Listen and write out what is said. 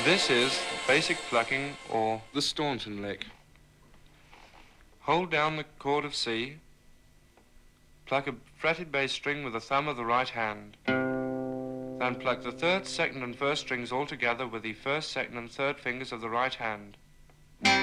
This is basic plucking, or the Staunton lick. Hold down the chord of C, pluck a fretted bass string with the thumb of the right hand. Then pluck the third, second and first strings all together with the first, second and third fingers of the right hand.